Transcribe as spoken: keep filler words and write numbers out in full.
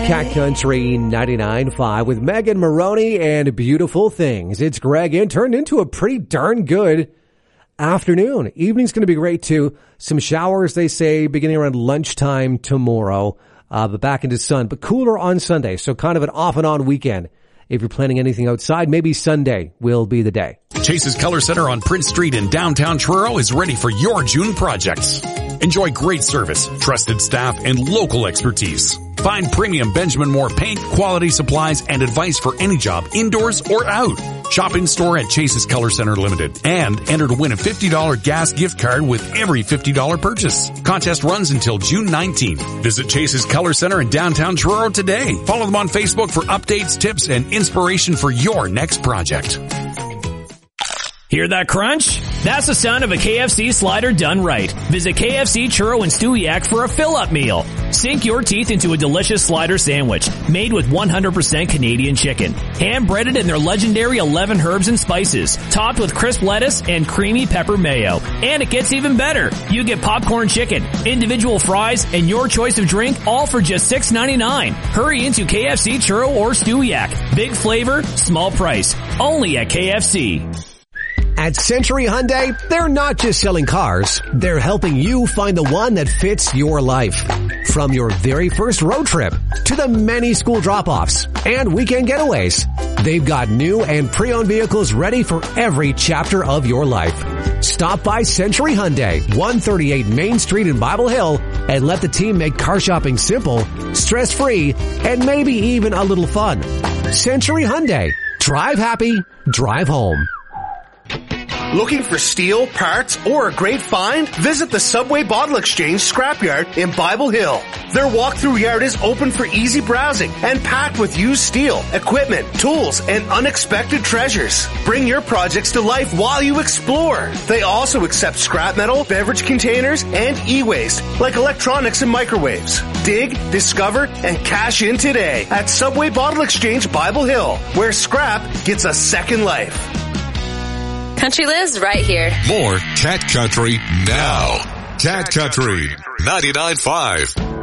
Cat Country ninety-nine point five with Megan Maroney and Beautiful Things. It's Greg. It turned into a pretty darn good afternoon. Evening's going to be great too. Some showers, they say, beginning around lunchtime tomorrow, uh, but back into sun, but cooler on Sunday. So kind of an off and on weekend. If you're planning anything outside, maybe Sunday will be the day. Chase's Color Center on Prince Street in downtown Truro is ready for your June projects. Enjoy great service, trusted staff, and local expertise. Find premium Benjamin Moore paint, quality supplies, and advice for any job, indoors or out. Shop in store at Chase's Color Center Limited and enter to win a fifty dollars gas gift card with every fifty dollars purchase. Contest runs until June nineteenth. Visit Chase's Color Center in downtown Truro today. Follow them on Facebook for updates, tips, and inspiration for your next project. Hear that crunch? That's the sound of a K F C slider done right. Visit K F C Churro and Stewiacke for a fill-up meal. Sink your teeth into a delicious slider sandwich made with one hundred percent Canadian chicken. Hand-breaded in their legendary eleven herbs and spices, topped with crisp lettuce and creamy pepper mayo. And it gets even better. You get popcorn chicken, individual fries, and your choice of drink, all for just six ninety-nine. Hurry into K F C Churro or Stewiacke. Big flavor, small price. Only at K F C. At Century Hyundai, they're not just selling cars, they're helping you find the one that fits your life. From your very first road trip to the many school drop-offs and weekend getaways, they've got new and pre-owned vehicles ready for every chapter of your life. Stop by Century Hyundai, one thirty-eight Main Street in Bible Hill, and let the team make car shopping simple, stress-free, and maybe even a little fun. Century Hyundai. Drive happy, drive home. Looking for steel, parts, or a great find? Visit the Subway Bottle Exchange Scrapyard in Bible Hill. Their walkthrough yard is open for easy browsing and packed with used steel, equipment, tools, and unexpected treasures. Bring your projects to life while you explore. They also accept scrap metal, beverage containers, and e-waste, like electronics and microwaves. Dig, discover, and cash in today at Subway Bottle Exchange Bible Hill, where scrap gets a second life. Country Liz right here. More Cat Country now. Cat Country ninety-nine point five.